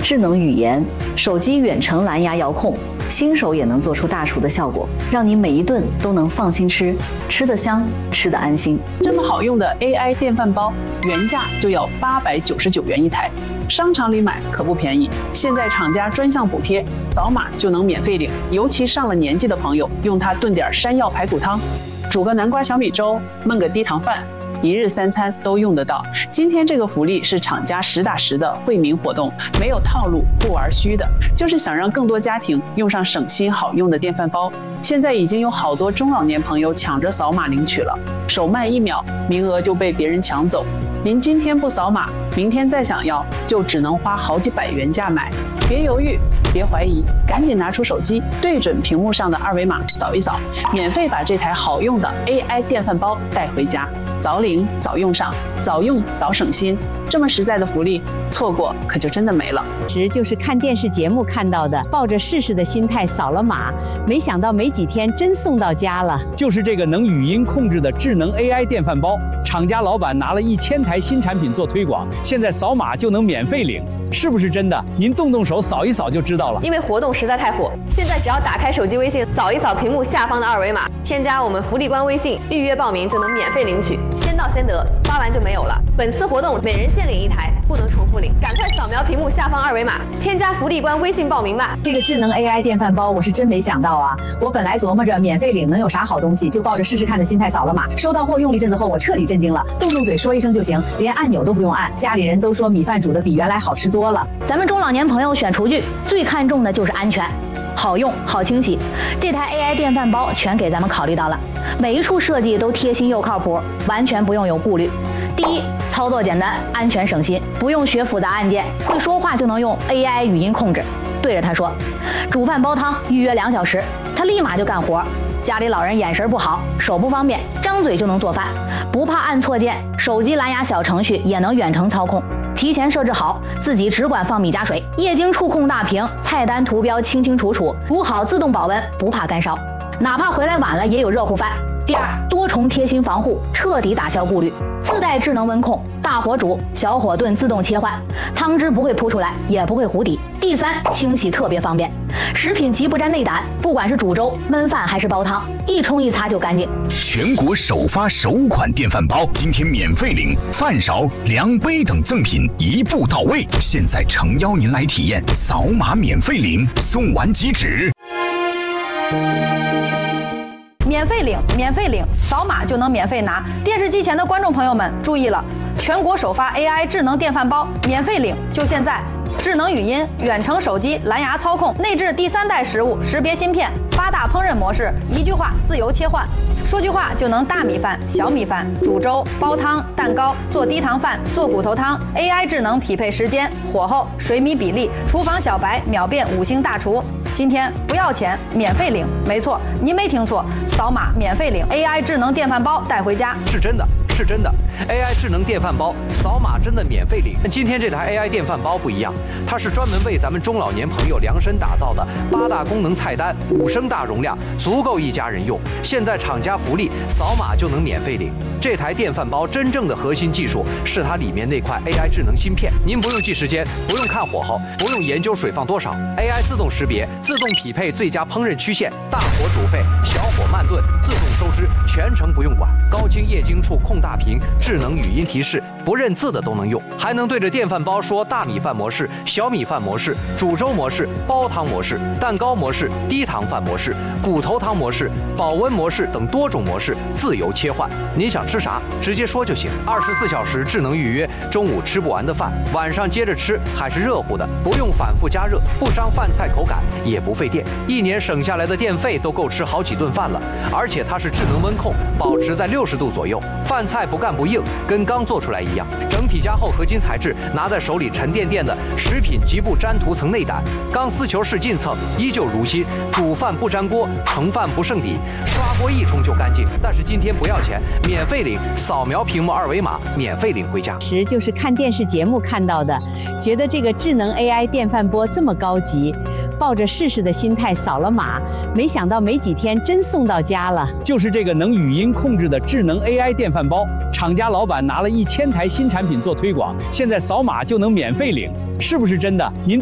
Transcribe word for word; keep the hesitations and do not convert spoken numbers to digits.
智能语言、手机远程蓝牙遥控，新手也能做出大厨的效果，让你每一顿都能放心吃，吃得香，吃得安心。 这么好用的 A I 电饭煲，原价就要八百九十九元一台，商场里买可不便宜。现在厂家专项补贴，扫码就能免费领。尤其上了年纪的朋友，用它炖点山药排骨汤，煮个南瓜小米粥，焖个低糖饭，一日三餐都用得到。今天这个福利是厂家实打实的惠民活动，没有套路，不玩虚的，就是想让更多家庭用上省心好用的电饭煲。现在已经有好多中老年朋友抢着扫码领取了，手慢一秒，名额就被别人抢走。您今天不扫码，明天再想要，就只能花好几百元价买。别犹豫，别怀疑，赶紧拿出手机，对准屏幕上的二维码扫一扫，免费把这台好用的 A I 电饭煲带回家。早领早用上，早用早省心，这么实在的福利，错过可就真的没了。 时就是看电视节目看到的，抱着试试的心态扫了码，没想到没几天真送到家了。 就是这个能语音控制的智能 A I 电饭煲，厂家老板拿了一千台新产品做推广，现在扫码就能免费领。是不是真的？您动动手扫一扫就知道了。 因为活动实在太火，现在只要打开手机微信，扫一扫屏幕下方的二维码，添加我们福利官微信，预约报名就能免费领取，先到先得，发完就没有了。本次活动每人限领一台，不能重复领，赶快扫描屏幕下方二维码，添加福利官微信报名吧。 这个智能 A I 电饭煲我是真没想到啊！我本来琢磨着免费领能有啥好东西，就抱着试试看的心态扫了码，收到货用了一阵子后，我彻底震惊了，动动嘴说一声就行，连按钮都不用按。家里人都说米饭煮的比原来好吃多了。 咱们中老年朋友选厨具最看重的就是安全，好用好清洗，这台 A I 电饭煲全给咱们考虑到了，每一处设计都贴心又靠谱，完全不用有顾虑。第一，操作简单，安全省心，不用学复杂按键，会说话就能用 A I 语音控制，对着它说煮饭煲汤预约两小时，它立马就干活。家里老人眼神不好，手不方便，张嘴就能做饭，不怕按错键，手机蓝牙小程序也能远程操控，提前设置好，自己只管放米加水，液晶触控大屏，菜单图标清清楚楚，煮好自动保温，不怕干烧，哪怕回来晚了也有热乎饭。第二，多重贴心防护，彻底打消顾虑，自带智能温控，大火煮小火炖自动切换，汤汁不会扑出来，也不会糊底。第三，清洗特别方便，食品极不沾内胆，不管是煮粥、焖饭还是煲汤，一冲一擦就干净。 全国首发首款电饭煲，今天免费领饭勺、量杯等赠品一步到位，现在诚邀您来体验，扫码免费领，送完即止。 免费领，免费领，扫码就能免费拿。电视机前的观众朋友们注意了，全国首发 A I 智能电饭煲，免费领就现在！智能语音、远程手机、蓝牙操控，内置第三代食物识别芯片，八大烹饪模式，一句话自由切换，说句话就能大米饭、小米饭、煮粥、煲汤、蛋糕、做低糖饭、做骨头汤。A I 智能匹配时间、火候、水米比例，厨房小白秒变五星大厨。今天不要钱，免费领，没错，您没听错，扫码免费领 A I 智能电饭煲带回家， 是真的，是真的 ，A I 智能电饭煲扫码真的免费领。今天这台 A I 电饭煲不一样，它是专门为咱们中老年朋友量身打造的，八大功能菜单，五升大容量，足够一家人用。现在厂家福利，扫码就能免费领。这台电饭煲真正的核心技术是它里面那块 A I 智能芯片，您不用记时间，不用看火候，不用研究水放多少 ，A I 自动识别。自动匹配最佳烹饪曲线，大火煮沸，小火慢炖，自动收汁，全程不用管。高清液晶触控大屏，智能语音提示，不认字的都能用，还能对着电饭煲说大米饭模式、小米饭模式、煮粥模式、煲汤模式、蛋糕模式、低糖饭模式、骨头汤模式、保温模式等多种模式自由切换。您想吃啥，直接说就行。二十四小时智能预约，中午吃不完的饭，晚上接着吃还是热乎的，不用反复加热，不伤饭菜口感。也不费电，一年省下来的电费都够吃好几顿饭了。而且它是智能温控，保持在六十度左右，饭菜不干不硬，跟刚做出来一样。整体加厚合金材质，拿在手里沉甸甸的，食品极不沾涂层内胆，钢丝球式进蹭，依旧如新。煮饭不粘锅，盛饭不剩底，刷锅一冲就干净。但是今天不要钱，免费领，扫描屏幕二维码，免费领回家。 时就是看电视节目看到的，觉得这个智能 A I 电饭锅这么高级，抱着试试的心态扫了码，没想到没几天真送到家了。 就是这个能语音控制的智能 A I 电饭煲，厂家老板拿了一千台新产品做推广，现在扫码就能免费领，是不是真的？您